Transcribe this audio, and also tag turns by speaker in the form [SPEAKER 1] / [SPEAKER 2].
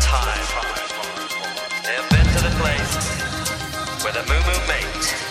[SPEAKER 1] time. They have been to the place where the moo moo mate